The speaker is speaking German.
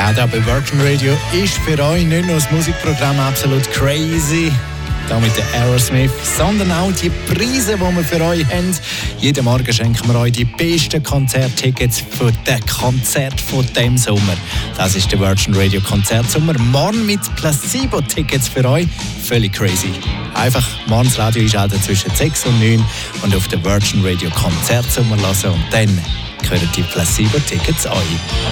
Ja, da bei Virgin Radio ist für euch nicht nur das Musikprogramm absolut crazy, da mit der Aerosmith, sondern auch die Preise, die wir für euch haben. Jeden Morgen schenken wir euch die besten Konzerttickets für das Konzert von diesem Sommer. Das ist der Virgin Radio Konzertsommer. Morgen mit Placebo-Tickets für euch. Völlig crazy. Einfach morgen das Radio einschalten zwischen 6 und 9 und auf der Virgin Radio Konzertsommer hören und dann gehören die Placebo-Tickets euch.